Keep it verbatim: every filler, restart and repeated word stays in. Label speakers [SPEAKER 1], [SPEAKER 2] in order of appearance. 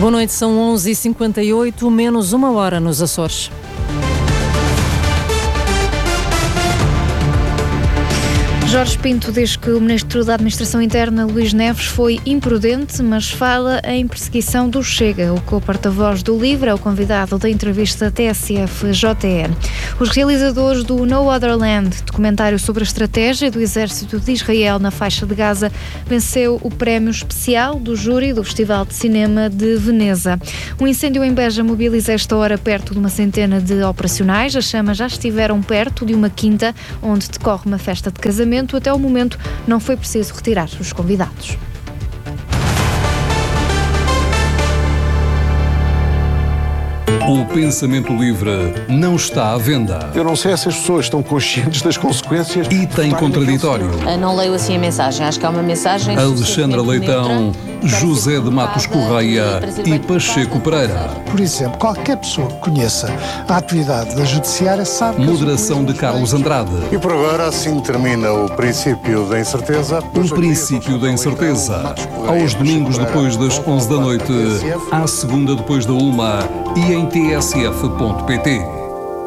[SPEAKER 1] Boa noite, são onze e cinquenta e oito, menos uma hora nos Açores.
[SPEAKER 2] Jorge Pinto diz que o Ministro da Administração Interna, Luís Neves, foi imprudente, mas fala em perseguição do Chega. O co-porta-voz do LIVRE é o convidado da entrevista T S F J N. Os realizadores do No Other Land, documentário sobre a estratégia do exército de Israel na faixa de Gaza, venceu o prémio especial do júri do Festival de Cinema de Veneza. Um incêndio em Beja mobiliza esta hora perto de uma centena de operacionais. As chamas já estiveram perto de uma quinta onde decorre uma festa de casamento. Até o momento não foi preciso retirar os convidados.
[SPEAKER 3] O pensamento livre não está à venda.
[SPEAKER 4] Eu não sei se as pessoas estão conscientes das consequências.
[SPEAKER 3] E tem contraditório.
[SPEAKER 5] Eu não leio assim a mensagem, acho que é uma mensagem...
[SPEAKER 3] Alexandra Leitão, José de Matos Correia e Pacheco Pereira.
[SPEAKER 6] Por exemplo, qualquer pessoa que conheça a atividade da Judiciária sabe...
[SPEAKER 3] Moderação de Carlos Andrade.
[SPEAKER 4] E por agora assim termina o princípio da incerteza.
[SPEAKER 3] O princípio da incerteza. Aos domingos depois das onze da noite, à segunda depois da uma e em t s f ponto p t.